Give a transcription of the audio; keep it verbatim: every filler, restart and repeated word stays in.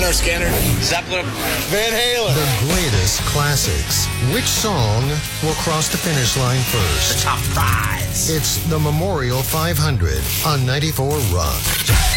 our scanner? Zeppelin. Van Halen. The greatest classics. Which song will cross the finish line first? The top prize. It's the Memorial five hundred on ninety-four Rock.